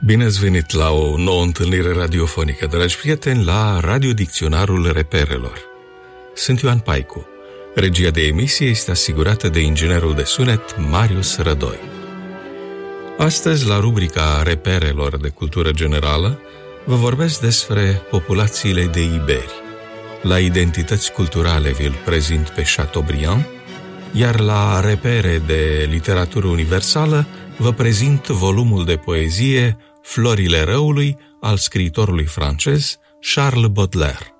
Bine ați venit la o nouă întâlnire radiofonică, dragi prieteni, la Radiodicționarul Reperelor. Sunt Ioan Paicu. Regia de emisie este asigurată de inginerul de sunet Marius Rădoi. Astăzi, la rubrica Reperelor de cultură generală, vă vorbesc despre populațiile de iberi. La identități culturale vi-l prezint pe Chateaubriand, iar la repere de literatură universală vă prezint volumul de poezie Florile răului al scriitorului francez Charles Baudelaire.